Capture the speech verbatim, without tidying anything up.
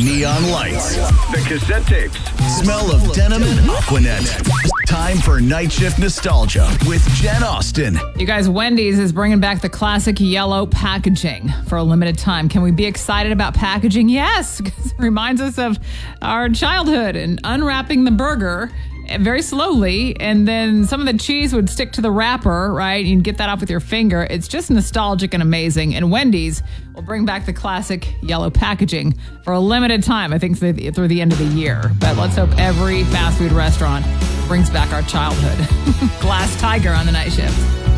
neon lights, the cassette tapes, smell of denim and Aquanet. Time for Night Shift Nostalgia with Jen Austen. You guys, Wendy's is bringing back the classic yellow packaging for a limited time. Can we be excited about packaging? Yes, because it reminds us of our childhood and unwrapping the burger very slowly, and then some of the cheese would stick to the wrapper, right? You'd get that off with your finger. It's just nostalgic and amazing. And Wendy's will bring back the classic yellow packaging for a limited time, I think through the end of the year. But let's hope every fast food restaurant brings back our childhood. Glass Tiger on the Night Shift.